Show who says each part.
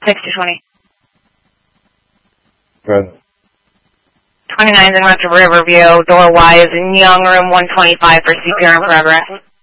Speaker 1: 6-20.
Speaker 2: Present.
Speaker 1: 29th and West Riverview, door Y is in Young, room 125 for CPR in progress.